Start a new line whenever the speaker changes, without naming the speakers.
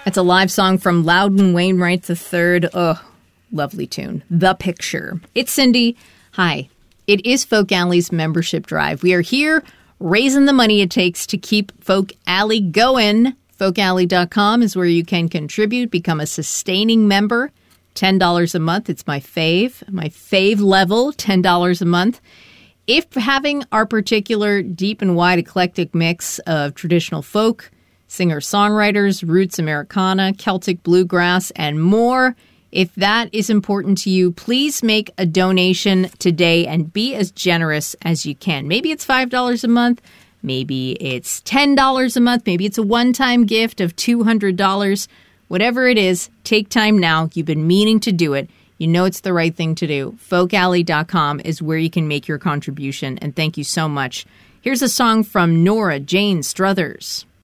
That's a live song from Loudon Wainwright III. Oh, lovely tune. The Picture. It's Cindy. Hi. It is Folk Alley's membership drive. We are here raising the money it takes to keep Folk Alley going. FolkAlley.com is where you can contribute, become a sustaining member. $10 a month. It's my fave level, $10 a month. If having our particular deep and wide eclectic mix of traditional folk, singer-songwriters, roots Americana, Celtic bluegrass, and more, if that is important to you, please make a donation today and be as generous as you can. Maybe it's $5 a month. Maybe it's $10 a month. Maybe it's a one-time gift of $200. Whatever it is, take time now. You've been meaning to do it. You know it's the right thing to do. FolkAlley.com is where you can make your contribution, and thank you so much. Here's a song from Nora Jane Struthers.